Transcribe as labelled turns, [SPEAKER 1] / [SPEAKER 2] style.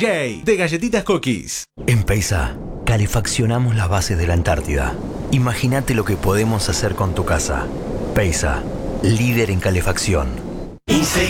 [SPEAKER 1] DJ de Galletitas Cookies.
[SPEAKER 2] En Peisa, calefaccionamos las bases de la Antártida. Imagínate lo que podemos hacer con tu casa. Peisa, líder en calefacción.
[SPEAKER 3] Insectos